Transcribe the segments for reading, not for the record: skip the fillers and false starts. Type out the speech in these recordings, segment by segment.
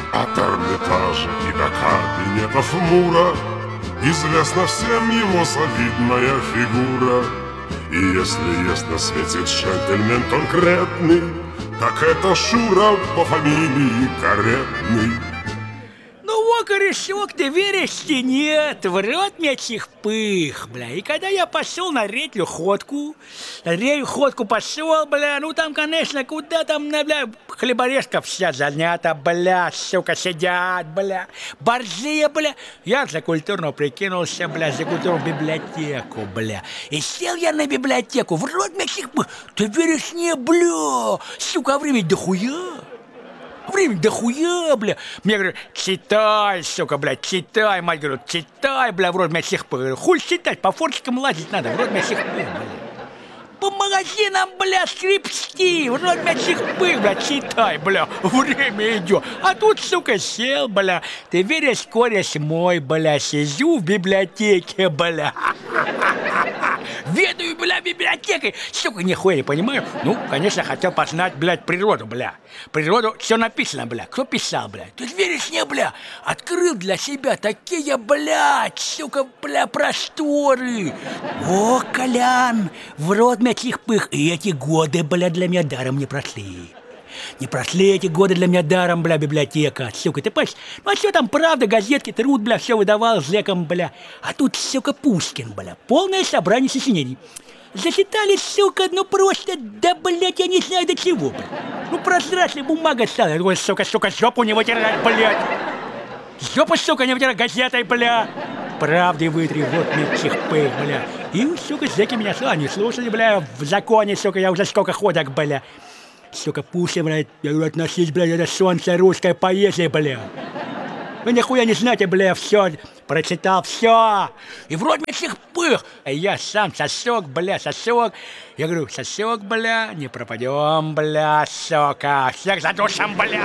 От Эрмитажа и до кабинетов Мура известна всем его завидная фигура. И если есть на свете джентльмен конкретный, так это Шура по фамилии Каретный. Ну, корешок, ты веришь или нет? Врет мне чих-пых, бля. И когда я пошел на третью ходку пошел, бля, ну там, конечно, куда там, бля, хлеборезка вся занята, бля, сука, сидят, бля, борзые, бля. Я за культурно прикинулся, бля, за культурную библиотеку, бля. И сел я на библиотеку, врет мне чих-пых. Ты веришь, не, бля, сука, время дохуя. Время дохуя, бля. Мне говорят, читай, сука, блядь, читай. Мать говорит, читай, бля, вроде меня всех пых. Хуй читать, по фортикам лазить надо, вроде меня всех пых, бля. По магазинам, бля, скрипсти, вроде меня всех пых, бля, читай, бля, время идет. А тут, сука, сел, бля. Ты веришь, кореш мой, бля, сижу в библиотеке, бля. Ведаю, бля, библиотекой. Сука, нихуя не понимаю. Ну, конечно, хотел познать, блядь, природу, бля. Природу, все написано, бля. Кто писал, бля? Ты веришь, не, бля? Открыл для себя такие, блядь, сука, бля, просторы. О, Колян, в рот мятих пых. И эти годы, бля, для меня даром не прошли. Не прошли эти годы для меня даром, бля, библиотека, сука, ты понимаешь? Ну а что там, правда, газетки, труд, бля, все выдавал зэком, бля. А тут, сука, Пушкин, бля, полное собрание сочинений. Зачитали, сука, ну просто, да, блядь, я не знаю до чего, бля. Ну прозрачная бумага стала, ой, сука, жопу не вытирать, блядь. Жопу, сука, не вытирать газетой, бля. Правды вытри, вот мне чих-пых, бля. И, сука, зэки меня не слушали, бля, в законе, сука, я уже сколько ходок, бля. Сука, Пушкин, блядь, я говорю, относись, блядь, это солнце русской поэзии, бля. Вы нихуя не знаете, бля, все, прочитал все. И вроде мне всех пых. А я сам сосок, бля, сосок. Я говорю, сосок, бля, не пропадем, бля, сука. Всех задушим, бля.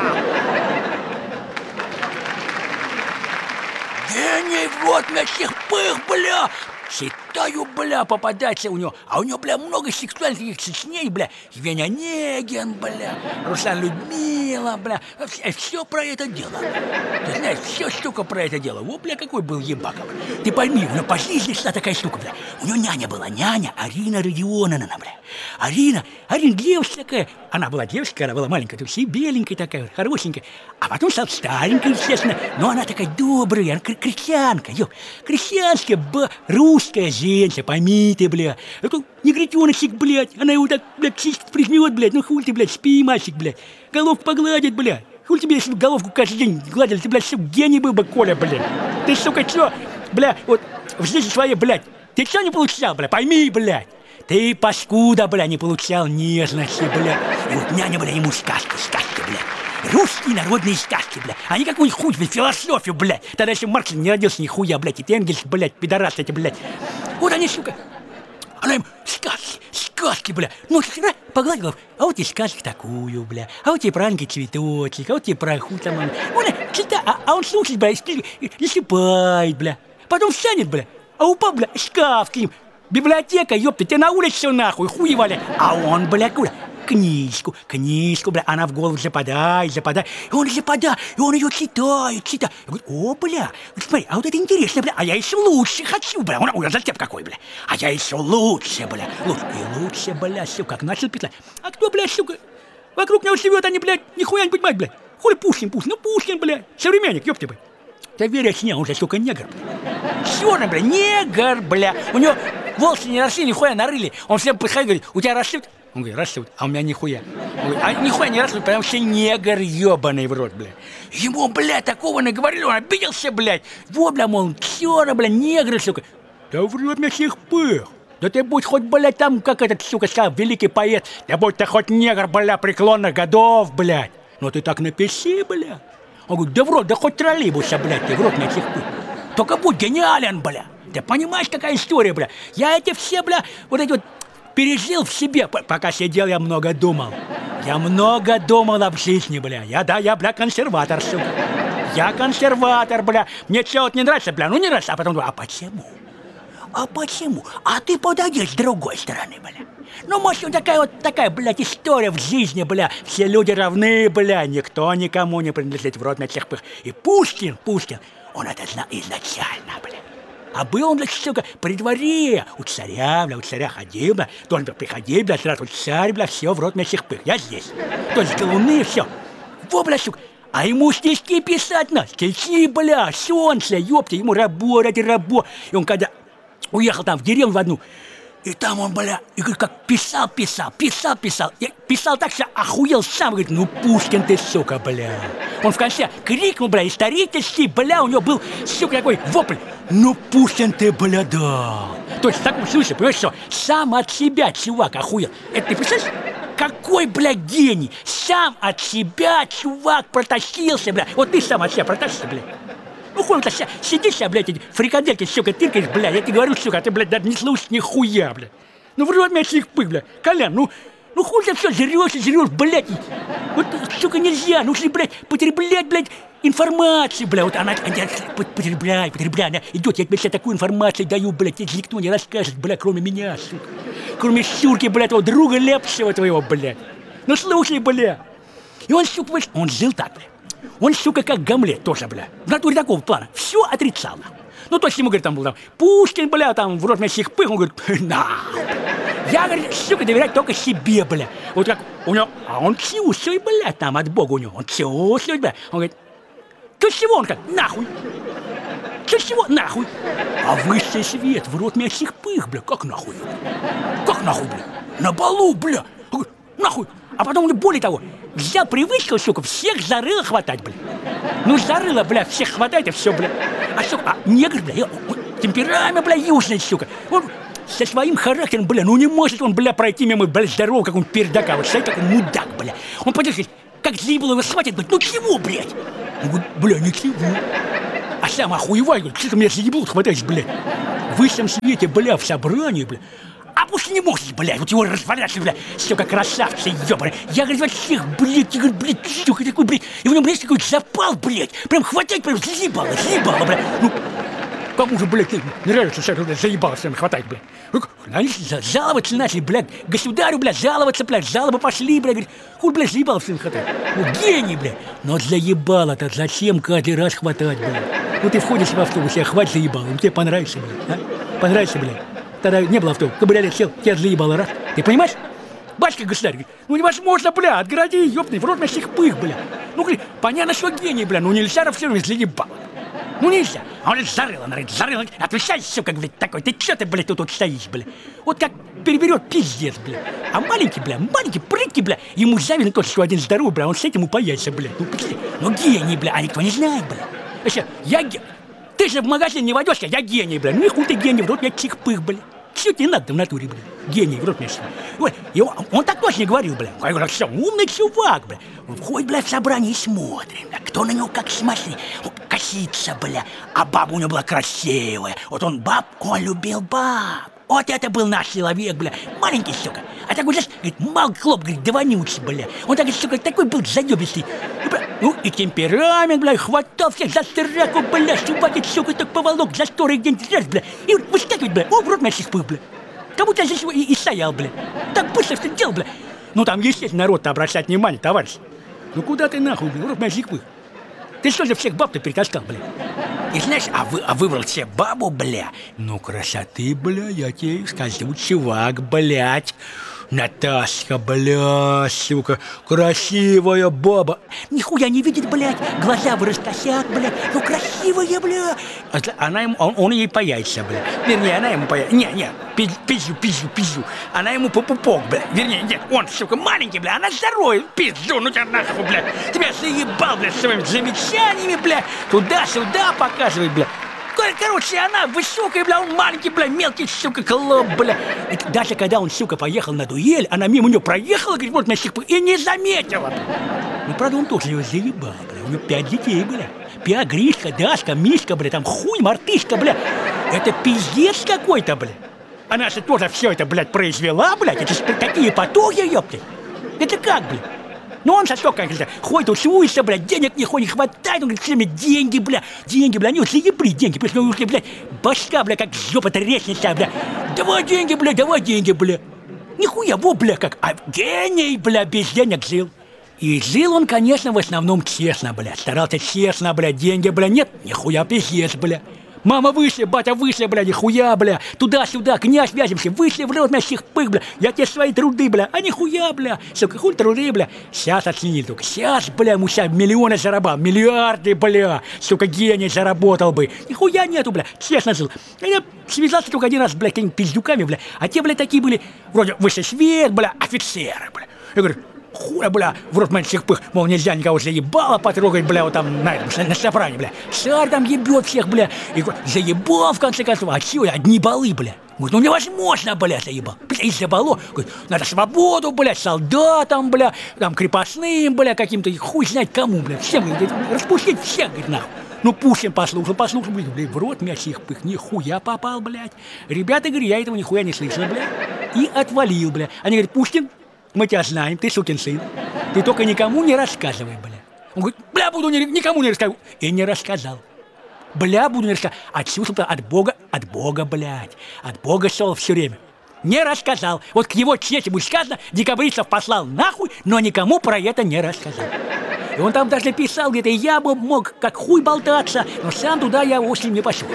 Гений, вот мне всех пых, бля. Читаю, бля, попадается у него. А у него, бля, много сексуальных сочинений, бля. Веня Онегин, бля, Руслан Людмила, бля. Все про это дело. Ты знаешь, все штука про это дело. Во, бля, какой был ебака, бля. Ты пойми, у него по жизни шла такая штука, бля. У него няня была, няня Арина Родионовна, бля. Арина девушка такая. Она была девушка, она была маленькая, то есть беленькая такая, хорошенькая. А потом стала старенькая, естественно. Но она такая добрая, она крестьянка, крестьянская, русская женщина, пойми ты, бля. Такой негритеночек, блядь. Она его так, блядь, чисто прижмет, блядь. Ну хуй ты, блядь, спи, мальчик, блядь. Головку погладит, блядь. Хуй тебе, если бы головку каждый день гладили, ты, блядь, все, гений был бы, Коля, блядь. Ты, сука, чё, бля, вот в жизни своей, блядь, ты чё не получал, бля, пойми, блядь. Ты, паскуда, бля, не получал нежности, бля. И вот няня, бля, ему сказки, бля. Русские народные сказки, бля. А не какую-нибудь хуй, блядь, философию, блядь. Тогда еще Маркс не родился нихуя, блядь. И Энгельс, блядь, пидорас эти, блядь. Вот они, сука. Она им сказки, бля. Ну, погладила, а вот и сказки такую, бля. А вот и праздники цветочек, а вот и про хуй там. Он читает, а он слушает, бля, и сыпает, бля. Потом встанет, бля, а упал, бля, шкаф к ним. Библиотека, ёпта, тебе на улице все нахуй, хуй вали. А он, бля, книжку, бля, она в голову западает. И он западает, и он ее читает. Я говорю, о, бля, смотри, а вот это интересно, бля, а я еще лучше хочу, бля. Он затеп какой, бля. А я еще лучше, бля. Лучше, бля, все, как начал писать. А кто, бля, сука, вокруг него живет, они, блядь, нихуя не понимают, бля. Хули Пушкин, ну Пушкин, бля, современник, ёпта, бля. Ты веришь, не, он же, сука, негр, бля. Черный, бля, негр, бля. У него волосы не росли, нихуя нарыли. Он всем подходит, говорит, у тебя растут? Он говорит, растут, а у меня нихуя. Он говорит, а нихуя не растут, потому что негр ебаный в рот, бля. Ему, бля, такого наговорили, он обиделся, блядь. Вот, бля, мол, черный, бля, негр, сука. Да в рот мне всех пых. Да ты будь хоть, блядь, там, как этот, сука, сказал, великий поэт. Да будь ты хоть негр, бля, преклонных годов, блядь. Но ты так напиши, бля. Он говорит, да в рот, да хоть троллейбуса, блядь, ты в рот мне всех пых. Только будь гениален, бля. Ты понимаешь, какая история, бля? Я эти все, бля, вот эти вот пережил в себе. Пока сидел, я много думал. Я много думал об жизни, бля. Я, бля, консерватор, сука. Я консерватор, бля. Мне что вот не нравится, бля, ну не нравится. А потом думаю, а почему? а почему? А ты подойди с другой стороны, бля. Ну, может, такая, блядь, история в жизни, бля. Все люди равны, бля, никто никому не принадлежит в род на всех пых. И Пушкин, он это знал изначально, бля. А был он, блядь, сука, при дворе, у царя ходил, бля, должен был приходить, бля, сразу царь, бля, все в рот мясных пых, я здесь. То есть до луны, все. Во, бля, сука, а ему стишки писать надо, стихи, бля, солнце, ёпта, ему работать. И он когда уехал там в деревню в одну, и там он, бля, и говорит, как писал. И писал так, что охуел сам, говорит, ну, Пушкин ты, сука, бля. Он в конце крикнул, бля, исторический, бля, у него был, сука, такой вопль. Ну, Пушкин ты, бля, да. То есть в таком смысле, понимаешь, что сам от себя чувак охуел. Это ты представляешь? Какой, бля, гений. Сам от себя чувак протащился, бля. Вот ты сам от себя протащился, бля. Ну, хуй ты сидишь, блядь, эти фрикадельки, сука, тыркаешь, бля, я тебе говорю, сука, а ты, блядь, даже не слушаешь нихуя, бля. Ну, в рот мясных пых, бля. Колян, ну хуй ты все жрешь, блядь. Вот, сука, нельзя, нужно, блядь, потреблять, блядь, информацию, бля. Вот она потребляй, она идет, я тебе сейчас такую информацию даю, блядь, тебе никто не расскажет, бля, кроме меня, сука. Кроме Шурки, блядь, твоего друга Лепсева твоего, блядь. Ну, слушай, бля. И он, сука, он жил так, бля. Он, сука, как Гамлет тоже, бля. В натуре такого плана. Все отрицал. Ну, то есть ему, говорит, там был там Пушкин, бля, там в рот мясных пых. Он говорит, на. Я, говорит, сука, доверять только себе, бля. Вот как у него, а он чувствует, бля, там от Бога у него. Он чувствует, бля. Он говорит, ты чего? Он как, нахуй. Ты чего? Нахуй. А высший свет в рот мясных пых, бля. Как нахуй? Как нахуй, бля? На балу, бля. Он говорит, нахуй. А потом, более того, взял привычку, сука, всех за рыло хватать, бля. Ну, за рыло, бля, всех хватает, и все, бля. А, сука, негр, бля, темперамент, бля, южный, сука. Он со своим характером, бля, ну не может он, бля, пройти мимо, бля, здорового, как он пердака. Вот стоит такой мудак, бля. Он подержит, как заебал его схватит, блядь, ну чего, блядь? Он говорит, бля, ничего. А сам охуевай, говорит, что ты меня заебал хватаешь, блядь. В высшем свете, бля, в собрании, бля. А пусть не может, блядь, вот его разваляться, блядь, сука, красавцы, ёбаный. Я, говорит, всех, блядь, я говорю, блядь, сука, такой, блядь, и в нем, блядь, такой запал, блядь, прям хватать, прям заебало, блядь. Ну, кому же, блядь, нравится, что, блядь, заебало всем хватать, блядь. Они жаловаться начали, блядь, государю, блядь, жаловаться, блядь, жалобы пошли, блядь, говорит, хуй, блядь, заебало всем хватать. Ну, гений, блядь, но заебало-то зачем каждый раз хватать, блядь? Ну, ты входишь в автобус, я хватит заебало, ну, тебе понравится, блядь, а? Понравится, блядь. Тогда не было авто, кабриолет сел, тебя заебало, раз. Ты понимаешь? Батюшка государь говорит, ну невозможно, бля, отгороди, ёпный, в рот мясных пых, бля. Ну, говорит, понятно, что гений, бля, ну нельзя все равно заебало. Ну нельзя. А он говорит, зарыл, отвечай, сука, блядь, такой, ты чё ты, блядь, тут стоишь, бля? Вот как переберет, пиздец, бля. А маленький, прыткий, бля, ему завидно тот, что один здоровый, бля, он с этим упаяется, бля. Ну, представь, ну гений, бля, а никто не знает, бля. Вообще, ты же в магазин не войдешь, я гений, бля. Ну и хуй ты гений, в рот мясных пых, бля. Все тебе надо в натуре, бля. Гений, в рот мясных. Вот, и он так точно не говорил, бля. Я говорю, все, умный чувак, бля. Он входит, бля, в собрание и смотрит, бля. Кто на него как смотрит. Вот, косится, бля. А баба у него была красивая. Вот он любил баб. Вот это был наш человек, бля. Маленький, сука. А такой, знаешь, говорит, мал хлоп, говорит, да вонючий, бля. Он такой, сука, такой был заебистый. Ну, и темперамент, бля, хватал всех за страку, бля, чувак, сука, так поволок за сторы где-нибудь раз, бля. И вот выскакивает, бля, в рот мясных пых, бля. Как будто здесь и стоял, бля. Так быстро все делал, бля. Ну, там, естественно, народ-то обращать внимание, товарищ. Ну, куда ты нахуй, бля, в рот мясных пых? Ты что же всех баб-то перетаскал, бля? И знаешь, выбрал себе бабу, бля. Ну, красоты, бля, я тебе скажу, чувак, блядь. Наташка, бля, сука, красивая баба. Нихуя не видит, блядь, глаза вырастосят, блядь. Ну, красивая, бля. Она ему, он ей по яйца, бля. Вернее, она ему по яйца. Не, пизжу. Она ему по пупок, бля. Вернее, нет, он, сука, маленький, бля, она здоровая. Пизжу, ну тебя нахуй, бля. Тебя заебал, бля, своими замечаниями, бля. Туда-сюда показывает, бля. Короче, она высокая, бля, он маленький, бля, мелкий, сука, клоп, бля. И даже когда он, сука, поехал на дуэль, она мимо него проехала, говорит, вот мясных пых, и не заметила. Ну, правда, он тоже его заебал, бля. У него 5 детей, бля. 5, Гришка, Дашка, Мишка, бля, там хуй, мартышка, бля. Это пиздец какой-то, бля. Она же тоже все это, блядь, произвела, блядь. Это же какие потуги, ёпты. Это как, бля? Ну он со столько, конечно, ходит, усуется, блядь, денег не ходит, хватает, он говорит, все мне деньги, бля, они вот заебли деньги, потому что, ну, блядь, башка, бля, как жопа-то речница, бля, давай деньги, бля, нихуя, во, бля, как, а гений, бля, без денег жил. И жил он, конечно, в основном честно, бля, старался честно, бля, деньги, бля, нет, нихуя, пиздец, бля. Мама вышли, батя вышли, бля, нихуя, бля. Туда-сюда, князь вязимся, вышли в рот мясих пых, бля. Я тебе свои труды, бля, а нихуя, бля. Сука, хуй труды, бля. Сейчас оценили только. Сейчас, бля, муся миллионы заработал, миллиарды, бля. Сука, гений заработал бы. Нихуя нету, бля, честно жил. Я связался только один раз, бля, какими-то пиздюками, бля. А те, бля, такие были, вроде высший свет, бля, офицеры, бля. Я говорю, хуя, бля, в рот меньших пых, мол, нельзя никого заебало потрогать, бля, вот там, на собрании, бля. Царь там ебет всех, бля, и заебал, в конце концов, а чего, одни балы, бля. Говорит, ну невозможно, бля, заебал. Бля, из-за бало, говорит, надо свободу, бля, солдатам, бля, там, крепостным, бля, каким-то, хуй знать кому, бля, всем, говорит, распустить всех, говорит, нахуй. Ну, Пушкин послушал, блядь, в рот мясих пых, нихуя попал, блядь. Ребята, говорят, я этого нихуя не слышал, бля, и отвалил, бля. Они говорят, Пушкин, мы тебя знаем, ты сукин сын. Ты только никому не рассказывай, бля. Он говорит, бля, буду никому не рассказывать. И не рассказал. Бля, буду не рассказывать. Отчувствовал от Бога, блядь. От Бога шел все время. Не рассказал. Вот к его чести будет сказано, декабристов послал нахуй, но никому про это не рассказал. И он там даже писал, где-то я бы мог как хуй болтаться, но сам туда я осень не пошел.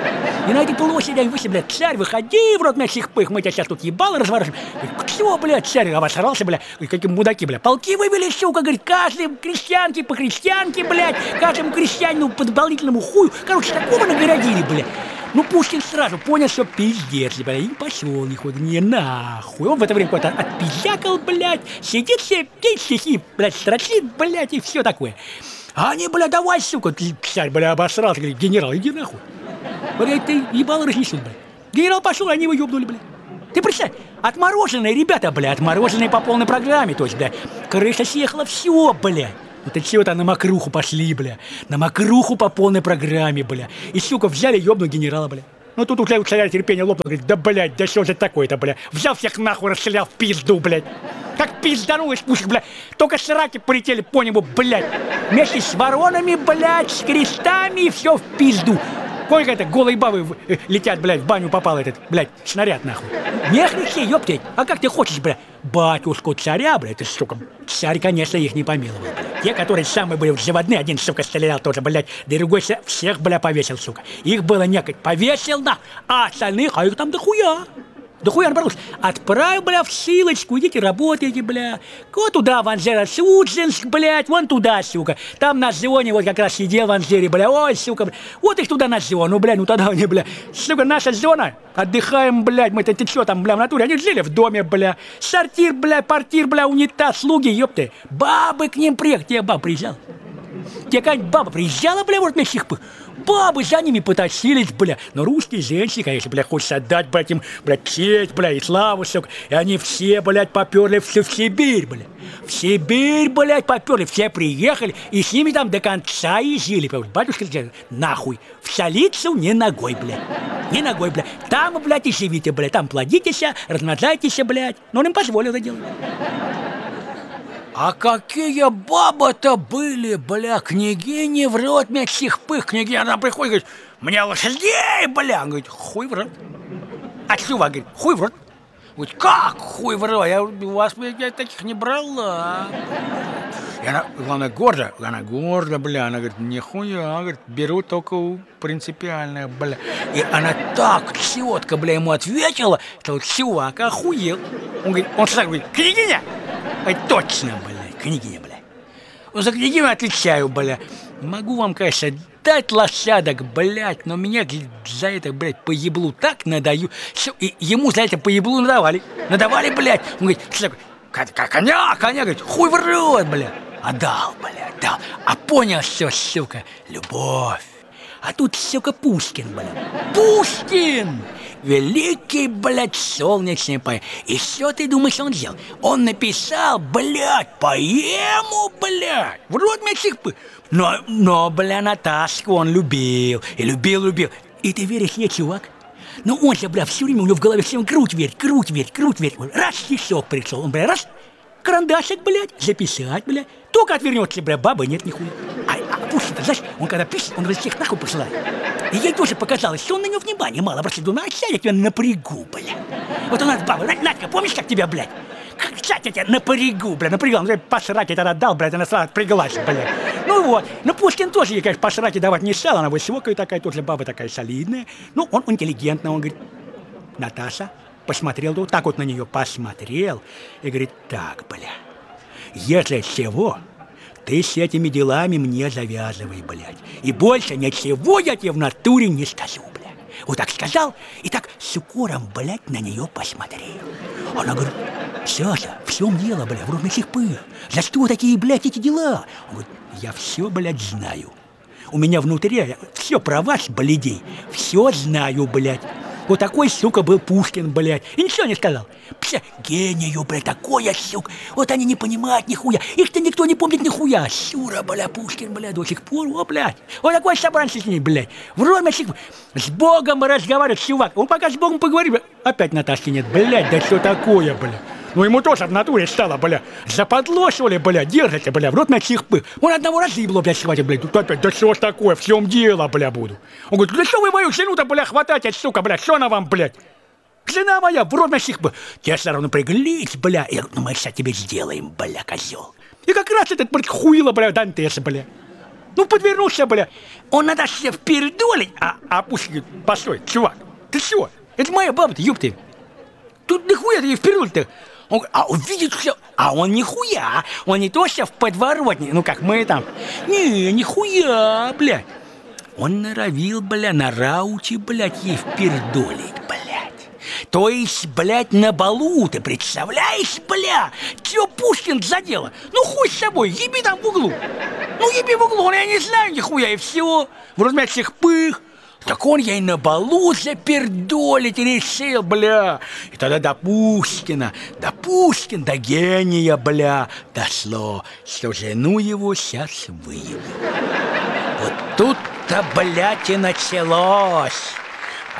И на этой площади они вышли, блядь, царь, выходи, в рот мясих пых, мы тебя сейчас тут ебало разворачиваем. Говорит, чего, блядь, царь, обосрался, блядь, какие мудаки, блядь, полки вывели, сука, говорит, каждой крестьянке по крестьянке, блядь, каждому крестьянину по дополнительному хую, короче, такого нагородили, блядь. Ну, Пушкин сразу понял, что пиздец, блядь, и пошел, нихуя, не нахуй. Он в это время куда-то отпиздякал, блядь, сидит себе, стихи, блядь, строчит, блядь, и все такое. А они, блядь, давай, сука, царь, блядь, обосрался, говорит, генерал, иди нахуй. Блядь, ты ебало разнесут, блядь. Генерал пошел, они его ебнули, блядь. Ты представь, отмороженные ребята, блядь, отмороженные по полной программе, то есть, блядь, крыша съехала, все, блядь. Вот это чего-то на мокруху пошли, бля. На мокруху по полной программе, бля. И, сука, взяли ёбну генерала, бля. Ну тут у царя терпение лопнуло, говорит, да, блядь, да что же такое-то, бля. Взял всех нахуй, расстрелял в пизду, блядь. Как пизданулась пушек, бля. Только сраки полетели по небу, блядь. Вместе с воронами, блядь, с крестами, и все в пизду. Сколько это голые бабы летят, блядь, в баню попал этот, блядь, снаряд, нахуй. Не хричи, ёптей. А как ты хочешь, блядь, батюшку царя, блядь, ты, сука, царь, конечно, их не помиловал, блядь. Те, которые самые были заводные, один, сука, стрелял тоже, блядь, другой всех, бля, повесил, сука. Их было некогда, повесил, нахуй, а остальных, а их там дохуя. Дохуя набралось. Отправил, бля, в ссылочку, идите работайте, бля. Вот туда, в Анжеро-Судженск, блядь, вон туда, сука. Там на зоне вот как раз сидел в Анжере, бля, ой, сука, бля. Вот их туда на зону, бля, ну тогда они, бля. Сука, наша зона, отдыхаем, блядь, мы-то, ты чё там, бля, в натуре? Они жили в доме, бля. Сортир, бля, портир, бля, унитаз, слуги, ёпты. Бабы к ним приехали, тебе баба приезжала. Тебе какая-нибудь баба приезжала, бля, вот месяц их. Бабы за ними потащились, бля. Но русские женщины, конечно, бля, хочется отдать, блядь, им, блядь, честь, бля, и славу, сука. И они все, блядь, поперли в Сибирь, бля. В Сибирь, блядь, поперли, все приехали, и с ними там до конца и жили. Батюшка сказал, нахуй, в столицу не ногой, блядь. Не ногой, блядь. Там, блядь, и живите, блядь, там плодитесь, размножайтесь, блядь. Но он им позволил это делать. А какие бабы-то были, бля, княгини в рот мясих пых, княгиня, она приходит, говорит, мне лошадей, бля, он говорит, хуй в рот. Отсюда, говорит, хуй в рот. Говорит, как хуй в рот? Я у вас, я таких не брала. И она, главное, гордо, бля, она говорит, нихуя, говорит, беру только у принципиальная, бля. И она так четко, бля, ему ответила, что чувак охуел. Он говорит, он сразу говорит, княгиня? Ай, точно, блядь, княгиня, блядь. Ну, за княгиню отвечаю, бля. Могу вам, конечно, дать лошадок, блядь, но меня за это, блядь, по еблу так надаю. Все, и ему за это по еблу надавали. Надавали, блядь. Он говорит, коня, говорит, хуй в рот, блядь. А дал, блядь, дал. А понял, что, сука, любовь. А тут, сука, Пушкин, блядь. Пушкин! Великий, блядь, солнечный поэт. И что ты думаешь, он сделал? Он написал, блядь, поэму, блядь. В рот мясих пых. Но, бля, Наташку он любил. И любил. И ты веришь мне, чувак? Ну он же, бля, все время у него в голове всем круть верь. Раз стишок пришел. Он, бля, раз, карандашик, блядь, записать, блядь. Только отвернется, бля, бабы нет нихуя. А Пушкин, знаешь, он когда пишет, он всех нахуй посылает. И ей тоже показалось, что он на него внимания мало. Просто думаю, сядь, я тебя напрягу, бля. Вот у нас баба, Надька, помнишь, как тебя, блядь? Сядь, я тебя напрягу, бля, напрягал. Он посрать это отдал, блядь, она сразу отпряглась, бля. Ну вот, но Пушкин тоже ей, конечно, посрать и давать не стал. Она высокая такая, тоже баба такая солидная. Ну, он интеллигентный, он говорит, Наташа, посмотрел, вот так вот на нее посмотрел и говорит, так, бля, если всего, ты с этими делами мне завязывай, блядь. И больше ничего я тебе в натуре не скажу, блядь. Вот так сказал и так с укором, блядь, на нее посмотрел. Она говорит, Саша, в чем дело, блядь, в русских пых? За что такие, блядь, эти дела? Он говорит, я все, блядь, знаю. У меня внутри все про вас, блядей, все знаю, блядь. Вот такой, сука, был Пушкин, блядь. И ничего не сказал. Пся, гению, блядь, такой, сука. Вот они не понимают нихуя. Их-то никто не помнит нихуя. Сюра, бля, Пушкин, блядь, до сих пор, о, блядь. Вот такой собранцы с ней, блядь. Вроде с Богом разговаривает, чувак. Он пока с Богом поговорит, опять Наташки нет, блядь, да что такое, блядь. Ну ему тоже в натуре стало, бля, западло, что ли, бля, держите, бля, в рот на чихпы. Он одного разыбло, бля, схватит, блядь, тут опять, да что ж такое, в чем дело, бля, буду. Он говорит, да что вы мою жену-то, бля, хватаете, сука, бля, что она вам, блядь? Жена моя, в рот на чихпы. Те все равно приглись, бля, и ну мы сейчас тебе сделаем, бля, козел. И как раз этот, блядь, хуило, бля, Дантес, бля. Ну, подвернулся, бля. Он надо себе впердолить, Пушкин, постой, чувак, ты что? Это моя баба-то, ёпты. Тут нихуя ты ей впердолить-то. Он видит все, он нихуя, он не то что в подворотне, ну как мы там, нихуя, блядь. Он норовил, бля, на рауте, блядь, ей впердолить, блядь. То есть, блядь, на балу, ты представляешь, бля, чё Пушкин задело? Ну хуй с собой, еби там в углу. Ну еби в углу, я не знаю нихуя, и все. В размятых пых. Так он ей на балу запердолить решил, бля. И тогда до Пушкина, до гения, бля, дошло, что жену его сейчас выебут. Вот тут-то, блядь, и началось. А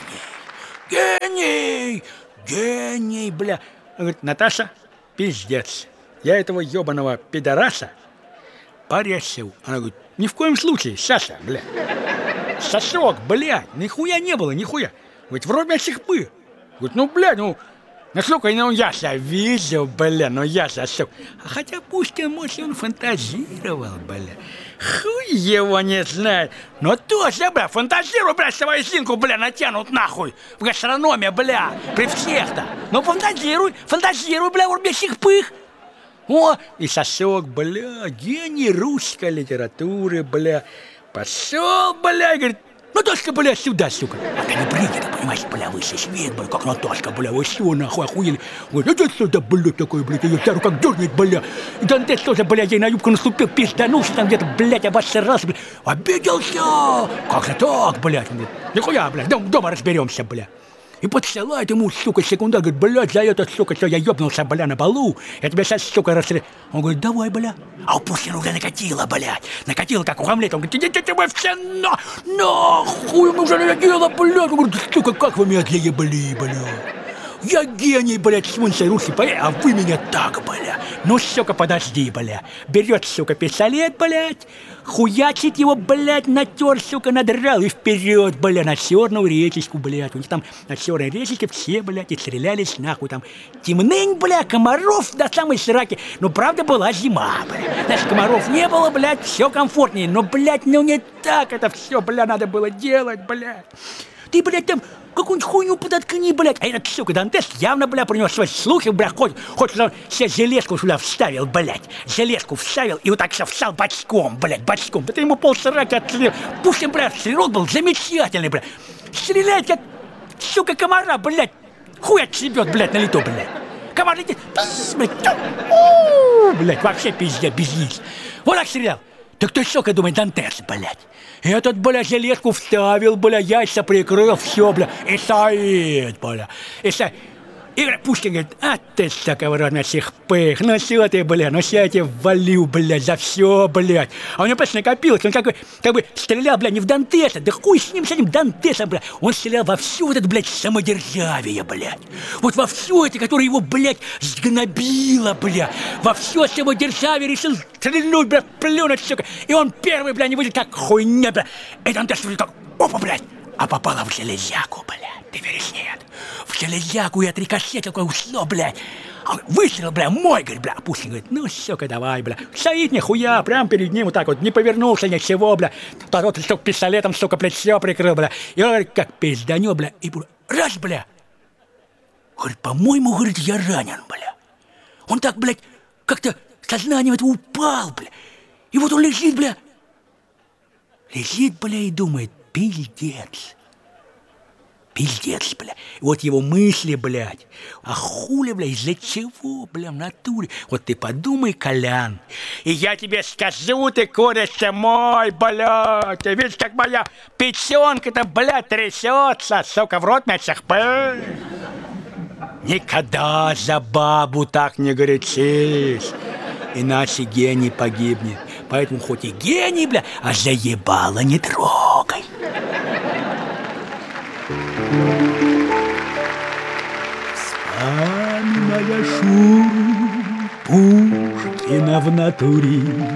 гений, бля. Он говорит, Наташа, пиздец, я этого ебаного пидораса порешил. Она говорит, ни в коем случае, Саша, бля. Сосок, блядь, нихуя не было, нихуя. Ведь вроде сихпы. Говорит, ну, блядь, насколько я себя видел, бля, я сосок. Хотя Пушкин, может, он фантазировал, бля. Хуй его не знает. Но тоже, бля, фантазирую, бля, свою зинку, бля, натянут нахуй. В гастрономе, бля, при всех-то. Ну, фантазируй, бля, вроде сихпых. О, и сосок, бля, гений русской литературы, бля. Пошел, бля, и говорит, Наташка, бля, сюда, сука. А ты не принято, понимаешь, бля, высший свет, бля, как Наташка, бля, вы что, нахуй, охуели? Говорит, это что, да, бля, такое, бля, ее за руку как дернет, бля. И Дантес тоже, бля, ей на юбку наступил, пизданулся там где-то, блядь, обосрался, бля. Обиделся! Как же так, блядь? Он говорит, нихуя, бля, дома разберемся, бля. И подсылает ему, сука, секундар, говорит, блядь, за это, сука, что я ёбнулся, бля, на балу, я тебя сейчас, сука, расстрелю. Он говорит, давай, бля. А у Пушкина уже накатило, блядь. Накатило, как у Хамлета. Он говорит, идите вы все нахуй, мы уже накатило, блядь. Он говорит, сука, как вы меня заебали, блядь. Я гений, блядь, свинца русский поэт, а вы меня так, бля. Ну, сука, подожди, бля. Берет, сука, пистолет, блядь, хуячит его, блядь, натер, сука, надрал и вперед, бля, на черную речечку, блядь. У них там на черной речечке все, блядь, и стрелялись нахуй там. Темнынь, бля, комаров до самой сраки. Ну, правда, была зима, бля. Значит, комаров не было, блядь, все комфортнее. Но, блядь, ну не так это все, бля, надо было делать, блядь. Ты, блядь, там какую-нибудь хуйню подоткни, блядь. А этот, сука, Дантес явно, бля, принес свои слухи, бля, хоть он себе железку сюда вставил, блядь. Железку вставил и вот так все встал бочком, блядь, бочком. Да ты ему полсраки отстрелил. Пушкин, блядь, стрелок был замечательный, блядь. Стреляет, как, сука, комара, блядь. Хуй отсебет, блядь, на лету, блядь. Комар летит, блядь, вообще пиздец, без яиц. Вот так стрелял. Так ты, сука, думай, Дантес, блядь. Этот, бля, железку вставил, бля, яйца прикрыл, все, бля, и стоит, бля. И стоит. И Пушкин говорит, а ты, сука, в рот начих пых, ну все ты, бля, ну сейчас я тебе валю, блядь, за все, блядь. А у него просто накопилось, он как бы стрелял, бля, не в Дантеса, да хуй с этим Дантесом, бля. Он стрелял во все вот это, блядь, самодержавие, блядь. Вот во все это, которое его, блядь, сгнобило, бля. Во все самодержавие решил стрельнуть, бля, плюнуть, сука. И он первый, бля, не выйдет, как хуйня, бля. Это он даже как, опа, блядь, а попало в железяку, блядь. Ты веришь, нет? В железяку и отрикошетил, как ушло, блядь. А выстрел, бля, мой, говорит, бля. Пушкин говорит, ну, сука, давай, бля. Стоит нихуя, прям перед ним вот так вот, не повернулся ничего, бля. Тот, сука, пистолетом, сука, плечо прикрыл, бля. И он, говорит, как пизданет, бля, и раз, бля. Говорит, по-моему, говорит, я ранен, бля. Он так, блядь, как-то сознанием этого упал, бля. И вот он лежит, бля. Лежит, бля, и думает, пиздец. Пиздец, бля. Вот его мысли, блядь. А хули, бля, из-за чего, бля, в натуре? Вот ты подумай, Колян. И я тебе скажу, ты курица мой, блядь. Ты видишь, как моя печенка-то, блядь, трясется, сука, в рот мячих пых. Никогда за бабу так не горячись, иначе гений погибнет. Поэтому хоть и гений, бля, а заебало не трогай. Вспоминая шум Пушкина в натуре.